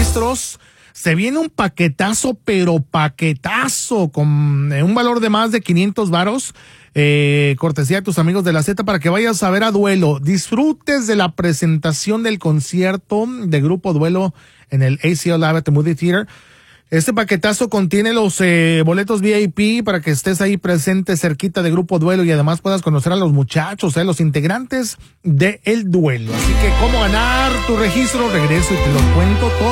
registros. Se viene un paquetazo, pero paquetazo, con un valor de más de 500 varos, cortesía de tus amigos de la Z, para que vayas a ver a Duelo. Disfrutes de la presentación del concierto de Grupo Duelo en el ACL Live at the Movie Theater. Este paquetazo contiene los boletos VIP para que estés ahí presente cerquita de Grupo Duelo y además puedas conocer a los muchachos, los integrantes de El Duelo. Así que, ¿cómo ganar tu registro? Regreso y te lo cuento todo.